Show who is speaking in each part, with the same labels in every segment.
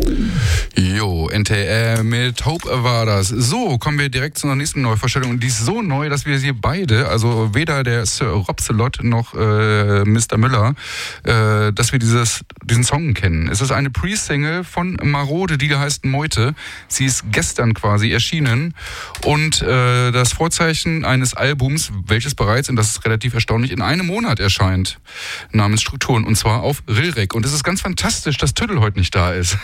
Speaker 1: Jo, NTR mit Hope war das. So, kommen wir direkt zu einer nächsten Neuvorstellung. Und die ist so neu, dass wir sie beide, also weder der Sir Robselot noch Mr. Müller, dass wir diesen Song kennen. Es ist eine Pre-Single von Marode, die heißt Meute. Sie ist gestern quasi erschienen. Und das Vorzeichen eines Albums, welches bereits, und das ist relativ erstaunlich, in einem Monat erscheint, namens Strukturen. Und zwar auf Rilrek. Und es ist ganz fantastisch, dass Tüttel heute nicht da ist.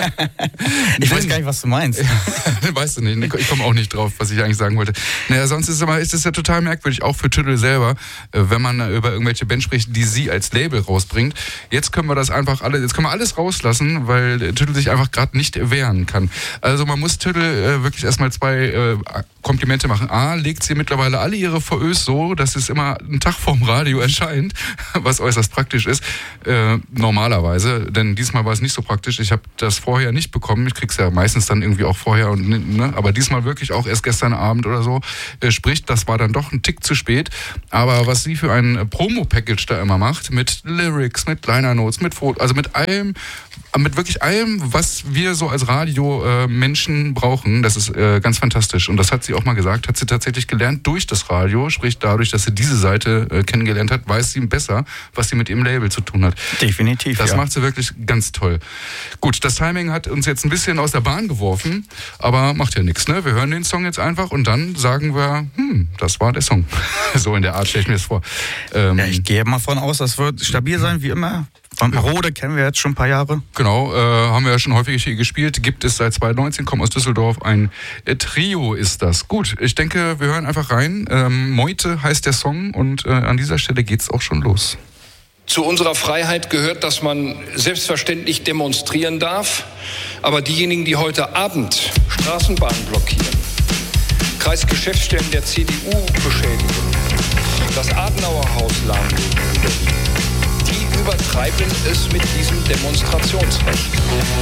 Speaker 2: Ich weiß gar nicht, was du meinst.
Speaker 1: Weißt du nicht, ich komme auch nicht drauf, was ich eigentlich sagen wollte. Naja, sonst ist es ja total merkwürdig, auch für Tüttel selber, wenn man über irgendwelche Bands spricht, die sie als Label rausbringt. Jetzt können wir alles rauslassen, weil Tüttel sich einfach gerade nicht wehren kann. Also man muss Tüttel wirklich erstmal zwei Komplimente machen. A, legt sie mittlerweile alle ihre VÖs so, dass es immer einen Tag vorm Radio erscheint, was äußerst praktisch ist, normalerweise, denn diesmal war es nicht so praktisch. Ich habe das vorher nicht bekommen. Ich krieg's ja meistens dann irgendwie auch vorher, aber diesmal wirklich auch erst gestern Abend oder so. Sprich, das war dann doch ein Tick zu spät. Aber was sie für ein Promo-Package da immer macht, mit Lyrics, mit Liner Notes, mit Fotos, also mit wirklich allem, was wir so als Radio-Menschen brauchen, das ist ganz fantastisch. Und das hat sie auch mal gesagt, hat sie tatsächlich gelernt durch das Radio, sprich dadurch, dass sie diese Seite kennengelernt hat, weiß sie besser, was sie mit ihrem Label zu tun hat.
Speaker 2: Definitiv,
Speaker 1: das macht sie wirklich ganz toll. Gut, das Timing hat uns jetzt ein bisschen aus der Bahn geworfen, aber macht ja nichts, ne? Wir hören den Song jetzt einfach und dann sagen wir, das war der Song. So in der Art stelle ich mir das vor.
Speaker 2: Ich gehe mal von aus, das wird stabil sein, wie immer. Von Marode kennen wir jetzt schon ein paar Jahre.
Speaker 1: Genau, haben wir ja schon häufig hier gespielt. Gibt es seit 2019, kommt aus Düsseldorf. Ein Trio ist das. Gut, ich denke, wir hören einfach rein. Meute heißt der Song und an dieser Stelle geht's auch schon los.
Speaker 3: Zu unserer Freiheit gehört, dass man selbstverständlich demonstrieren darf. Aber diejenigen, die heute Abend Straßenbahnen blockieren, Kreisgeschäftsstellen der CDU beschädigen, das Adenauerhaus lahmlegen, die übertreiben es mit diesem Demonstrationsrecht.